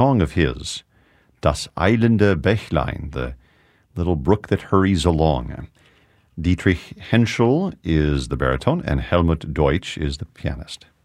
song of his, Das eilende Bächlein, the little brook that hurries along. Dietrich Henschel is the baritone, and Helmut Deutsch is the pianist.